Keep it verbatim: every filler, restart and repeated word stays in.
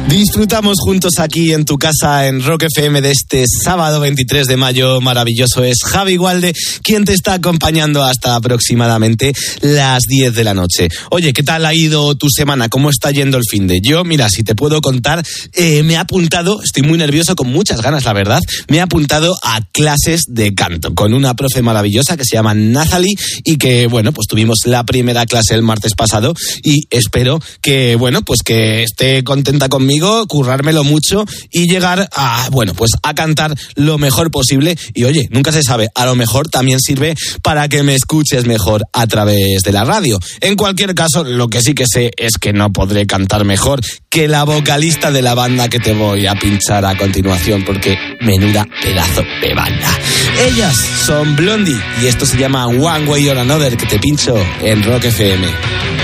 Disfrutamos juntos aquí en tu casa en Rock F M de este sábado veintitrés de mayo maravilloso. Es Javi Gualde quien te está acompañando hasta aproximadamente las diez de la noche. Oye, ¿qué tal ha ido tu semana? ¿Cómo está yendo el finde? Yo, mira, si te puedo contar, eh, me he apuntado, estoy muy nervioso, con muchas ganas, la verdad, me he apuntado a clases de canto con una profe maravillosa que se llama Nathalie y que, bueno, pues tuvimos la primera clase el martes pasado y espero que, bueno, pues que esté contenta conmigo, currármelo mucho y llegar a, bueno, pues a cantar lo mejor posible. Y oye, nunca se sabe, a lo mejor también sirve para que me escuches mejor a través de la radio. En cualquier caso, lo que sí que sé es que no podré cantar mejor que la vocalista de la banda que te voy a pinchar a continuación, porque menuda pedazo de banda. Ellas son Blondie y esto se llama One Way or Another, que te pincho en Rock F M.